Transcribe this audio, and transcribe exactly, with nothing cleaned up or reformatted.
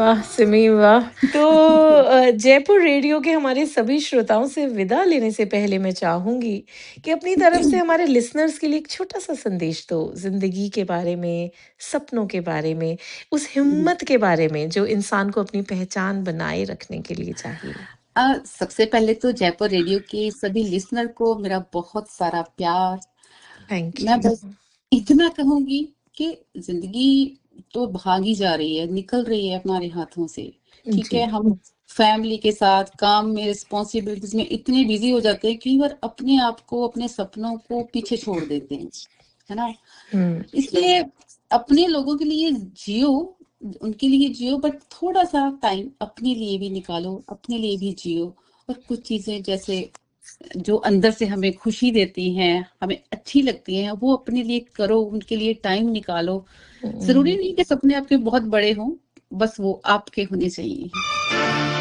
वाह! सिमी वाह! तो अ, जयपुर रेडियो के हमारे सभी श्रोताओं से विदा लेने से पहले मैं चाहूँगी कि अपनी तरफ से हमारे लिसनर्स के लिए एक छोटा-सा संदेश दो, ज़िंदगी के बारे में, सपनों के बारे में, उस हुँ। हिम्मत के बारे में जो इंसान को अपनी पहचान बनाए रखने के लिए चाहिए। अ, सबसे पहले तो जयपुर रेडियो के सभी लिसनर को मेरा बहुत सारा प्यार। थैंक मैं यू। बस इतना कहूँगी कि ज़िंदगी तो भागी जा रही है, निकल रही है हमारे हाथों से, ठीक है? जी। हम फैमिली के साथ, काम में, रिस्पॉन्सिबिलिटीज़ में इतने बिज़ी हो जाते हैं, कई बार अपने आप को, अपने सपनों को पीछे छोड़ देते हैं, है ना? हुँ। इसलिए अपने लोगों के लिए जियो, उनके लिए जियो, बट थोड़ा-सा टाइम अपने लिए भी निकालो, अपने लिए भी जियो। और कुछ चीज़ें जैसे जो अंदर से हमें खुशी देती हैं, हमें अच्छी लगती हैं, वो अपने लिए करो, उनके लिए टाइम निकालो। ज़रूरी हुँ। नहीं कि सपने आपके बहुत बड़े हों, बस वो आपके होने चाहिए।